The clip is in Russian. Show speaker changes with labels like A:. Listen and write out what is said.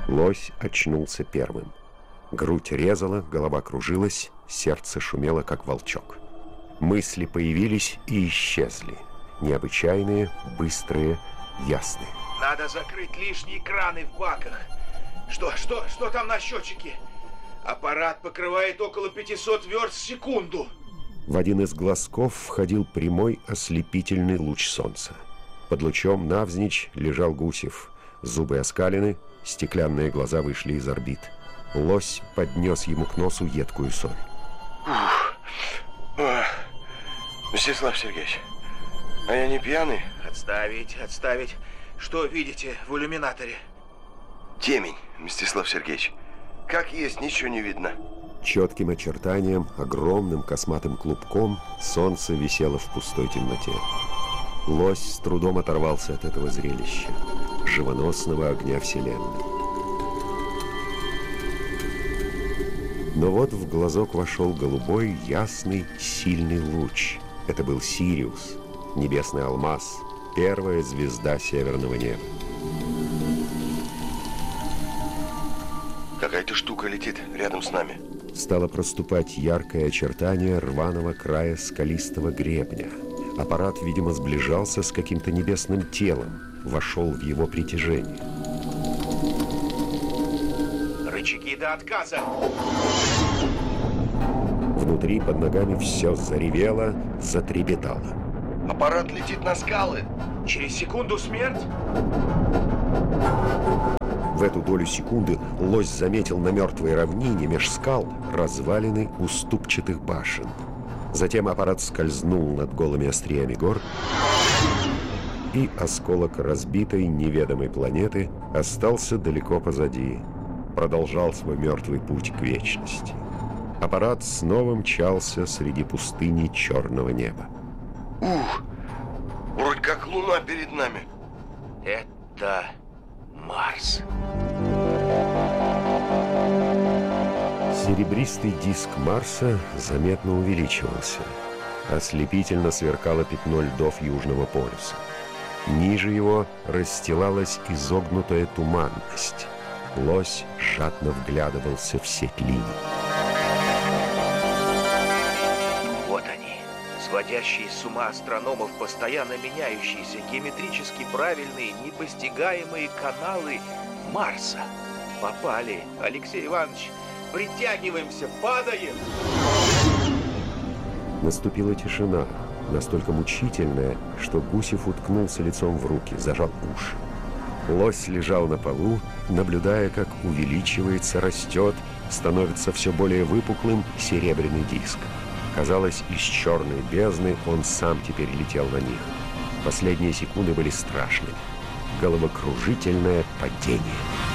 A: Лось очнулся первым. Грудь резала, голова кружилась, сердце шумело, как волчок. Мысли появились и исчезли. Необычайные, быстрые, ясные.
B: Надо закрыть лишние краны в баках. Что там на счетчике? Аппарат покрывает около 500 верст в секунду.
A: В один из глазков входил прямой ослепительный луч солнца. Под лучом навзничь лежал Гусев. Зубы оскалены, стеклянные глаза вышли из орбит. Лось поднес ему к носу едкую соль.
C: Мстислав Сергеевич, а я не пьяный?
B: Отставить. Что видите в иллюминаторе?
C: Темень, Мстислав Сергеевич. Как есть, ничего не видно.
A: Четким очертанием, огромным косматым клубком солнце висело в пустой темноте. Лось с трудом оторвался от этого зрелища, живоносного огня Вселенной. Но вот в глазок вошел голубой, ясный, сильный луч. Это был Сириус, небесный алмаз, первая звезда северного неба.
C: Какая-то штука летит рядом с нами.
A: Стало проступать яркое очертание рваного края скалистого гребня. Аппарат, видимо, сближался с каким-то небесным телом, вошел в его притяжение.
B: Рычаги до отказа.
A: Внутри под ногами все заревело, затрепетало.
C: Аппарат летит на скалы.
B: Через секунду смерть.
A: В эту долю секунды лось заметил на мертвой равнине меж скал развалины уступчатых башен. Затем аппарат скользнул над голыми остриями гор, и осколок разбитой неведомой планеты остался далеко позади, продолжал свой мертвый путь к вечности. Аппарат снова мчался среди пустыни черного неба.
C: Вроде как луна перед нами.
B: Это Марс.
A: Серебристый диск Марса заметно увеличивался. Ослепительно сверкало пятно льдов Южного полюса. Ниже его расстилалась изогнутая туманность. Лось жадно вглядывался в сеть линий.
B: Вот они, сводящие с ума астрономов постоянно меняющиеся, геометрически правильные, непостигаемые каналы Марса. Попали, Алексей Иванович. Притягиваемся, падаем.
A: Наступила тишина, настолько мучительная, что Гусев уткнулся лицом в руки, зажал уши. Лось лежал на полу, наблюдая, как увеличивается, растет, становится все более выпуклым серебряный диск. Казалось, из черной бездны он сам теперь летел на них. Последние секунды были страшными. Головокружительное падение.